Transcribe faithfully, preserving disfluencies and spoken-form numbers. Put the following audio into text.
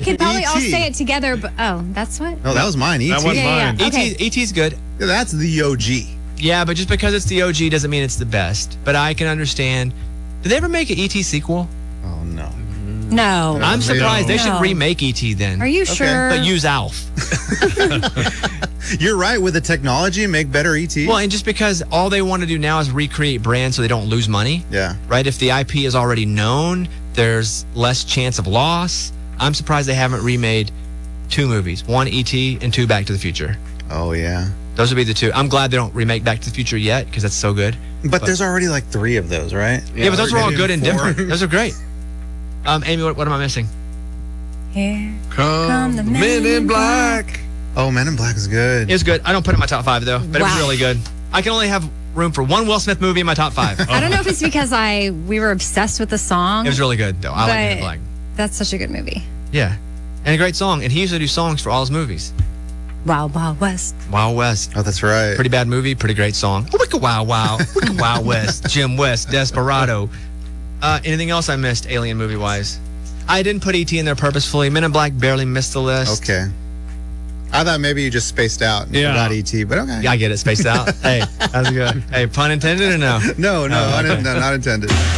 could probably all E T. say it together, but oh, that's what? No, that was mine. E T. That was Yeah, mine. yeah. E Okay. T, E T's good. Yeah, that's the O G. Yeah, but just because it's the O G doesn't mean it's the best. But I can understand. Did they ever make an E T sequel? Oh, no. No. I'm surprised. They No. should remake E T then. Are you sure? But use Alf. You're right. With the technology, make better E T. Well, and just because all they want to do now is recreate brands so they don't lose money. Yeah. Right? If the I P is already known, there's less chance of loss. I'm surprised they haven't remade two movies. One E T and two Back to the Future. Oh, yeah. Those would be the two. I'm glad they don't remake Back to the Future yet because that's so good. But, there's already like three of those, right? Yeah, but those were all good and four. different. Those are great. Um, Amy, what, what am I missing? Here Come, come the Men in Black. Oh, Men in Black is good. It was good. I don't put it in my top five though, but it was Wow. really good. I can only have room for one Will Smith movie in my top five. I don't know if it's because I we were obsessed with the song. It was really good though. I like Men in but Black. That's such a good movie. Yeah, and a great song. And he used to do songs for all his movies. Wild Wild West. Wild West. Oh, that's right. Pretty bad movie, pretty great song. Wicka Wow Wow. Wicka Wild West. Jim West. Desperado. Uh, anything else I missed alien movie wise? I didn't put E T in there purposefully. Men in Black barely missed the list. Okay. I thought maybe you just spaced out and Yeah. forgot E T, but okay. Yeah, I get it. Spaced out. Hey, how's it good? Hey, pun intended or no? No, no, Oh, I okay. didn't, no, not intended.